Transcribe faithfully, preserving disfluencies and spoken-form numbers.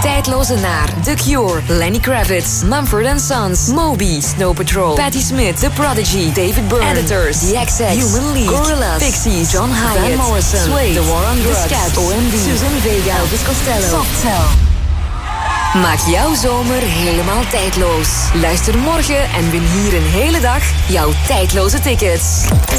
Tijdloze naar The Cure, Lenny Kravitz, Mumford and Sons, Moby, Snow Patrol, Patti Smith, The Prodigy, David Byrne, Editors, The X X, Human League, Gorillaz, Pixies, John Hyatt, Van Morrison, Suede, The War on Drugs, The Scats, O M D, Susan Vega, Elvis Costello, Soft Cell. Maak jouw zomer helemaal tijdloos. Luister morgen en win hier een hele dag jouw tijdloze tickets.